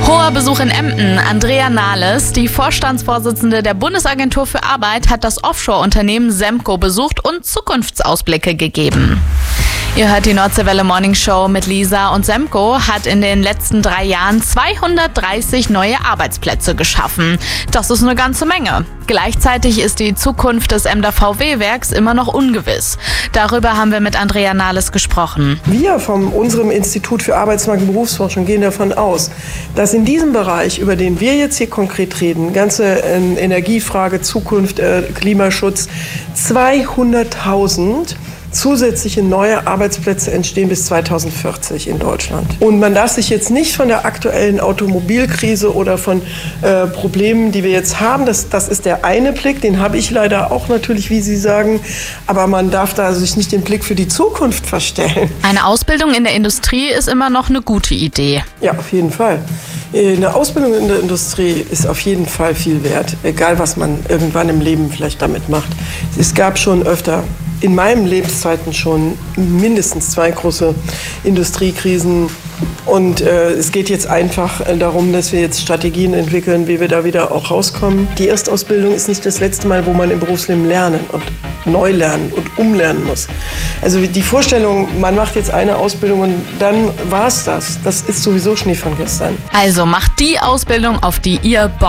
Hoher Besuch in Emden. Andrea Nahles, die Vorstandsvorsitzende der Bundesagentur für Arbeit, hat das Offshore-Unternehmen Semco besucht und Zukunftsausblicke gegeben. Ihr hört die Nordseewelle Morning Show mit Lisa, und Semco hat in den letzten 3 Jahren 230 neue Arbeitsplätze geschaffen. Das ist eine ganze Menge. Gleichzeitig ist die Zukunft des Emder VW-Werks immer noch ungewiss. Darüber haben wir mit Andrea Nahles gesprochen. Wir von unserem Institut für Arbeitsmarkt und Berufsforschung gehen davon aus, dass in diesem Bereich, über den wir jetzt hier konkret reden, ganze Energiefrage, Zukunft, Klimaschutz, 200.000 zusätzliche neue Arbeitsplätze entstehen bis 2040 in Deutschland. Und man darf sich jetzt nicht von der aktuellen Automobilkrise oder von Problemen, die wir jetzt haben, das ist der eine Blick, den habe ich leider auch natürlich, wie Sie sagen, aber man darf da sich nicht den Blick für die Zukunft verstellen. Eine Ausbildung in der Industrie ist immer noch eine gute Idee. Ja, auf jeden Fall. Eine Ausbildung in der Industrie ist auf jeden Fall viel wert, egal was man irgendwann im Leben vielleicht damit macht. Es gab schon öfter in meinen Lebenszeiten schon mindestens 2 große Industriekrisen. Und es geht jetzt einfach darum, dass wir jetzt Strategien entwickeln, wie wir da wieder auch rauskommen. Die Erstausbildung ist nicht das letzte Mal, wo man im Berufsleben lernen und neu lernen und umlernen muss. Also die Vorstellung, man macht jetzt eine Ausbildung und dann war's das. Das ist sowieso Schnee von gestern. Also macht die Ausbildung, auf die ihr Bock